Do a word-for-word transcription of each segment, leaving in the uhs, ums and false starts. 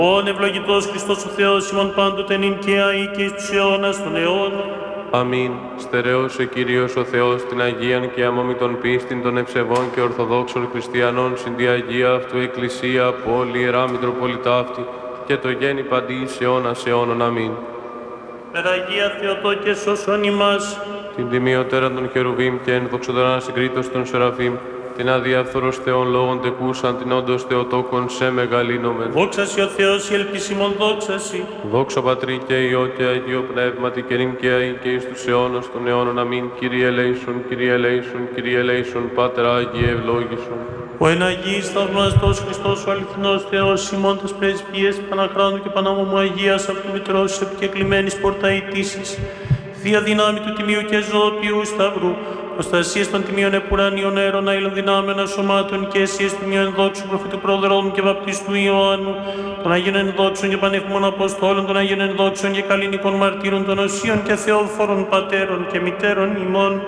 Ον ευλογητός Χριστός ο Θεός ημών πάντοτε νυν και αεί και εις τους αιώνας των αιώνων. Αμήν. Στερεώσε Κύριος ο Θεός την Αγίαν και αμόμητον πίστην των ευσεβών και ορθοδόξων χριστιανών συν τη Αγία αυτού Εκκλησία, πόλη, Ιερά Μητροπολιτά αυτή και το γέννη παντή εις αιώνας αιώνων. Αμήν. Περαγία Θεοτό και σώσον ημάς. Την τιμιωτέρα των Χερουβίμ και ενδοξοδωρά συγκρίτως των Σεραφείμ, την αδιαφθορός Θεών λόγων τεκούσαν, την όντως Θεοτόκον σε μεγαλύνομεν. Δόξα σοι ο Θεός, η ελπισιμόν δόξα σοι. Δόξα Πατρί και Υιό και Αγίο Πνεύματι και νυν και αεί και εις τους αιώνας των αιώνων. Αμήν. Κύριε ελέησον, Κύριε ελέησον, Κύριε ελέησον, Πάτερ Άγιε ευλόγησον. Ο εν Αγίης θαυμαστός Χριστός ο αληθινός Θεός, ημών τας πρεσβείες Παναχράντου και Παναμόμου Αγίας αυτού Μητρός επικεκλημένης πορταητήσης, Θεία δύναμη του Τιμίου και Ζωοποιού Σταυρού, προστασίες των Τιμίων Επουρανίων αέρων αήλων δυνάμεων σωμάτων και αισίες Τιμίων ενδόξου προφήτου προδρόμου και βαπτιστού Ιωάννου, των Αγίων ενδόξων και πανεύχημων Αποστόλων, των Αγίων ενδόξων και καλλινικών μαρτύρων, των Οσίων και Θεόφορων πατέρων και μητέρων ημών,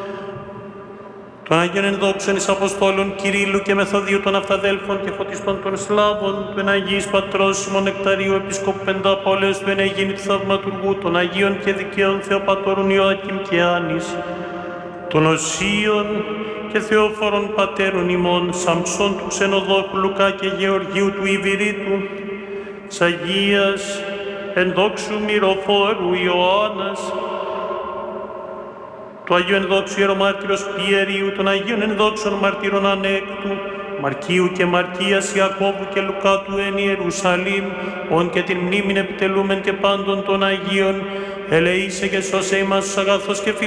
των Αγίων ενδόξων εις Αποστόλων Κυρίλλου και Μεθοδίου των Αυταδέλφων και φωτιστών των Σλάβων, του εν Αγίης Πατρός Σιμών Νεκταρίου Επισκόπου Πενταπόλεως, του εν Αιγίνη του Θαυματουργού, των Αγίων και Δικαίων Θεοπατώρων Ιωάκημ και Άνης, των Οσίων και Θεόφορων πατέρων ημών, Σαμψών του Ξενοδόχου Λουκά και Γεωργίου του Ιβηρίτου, της Αγίας ενδόξου Μυροφόρου Ιωάννας, του Αγίου ενδόξου Ιερομάρτυρος Πιερίου, των Αγίων ενδόξων μαρτύρων Ανέκτου, Μαρκίου και Μαρκίας Ιακώβου και Λουκά του εν Ιερουσαλήμ, ον και την μνήμην επιτελούμεν και πάντων των Αγίων, ελεήσε και σώσε ημάς τους αγαθός και